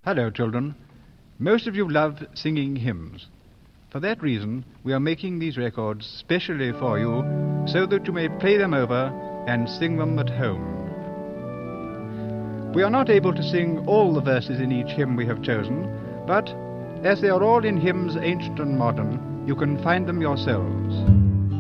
Hello, children. Most of you love singing hymns. For that reason, we are making these records specially for you so that you may play them over and sing them at home. We are not able to sing all the verses in each hymn we have chosen, but as they are all in hymns ancient and modern, you can find them yourselves.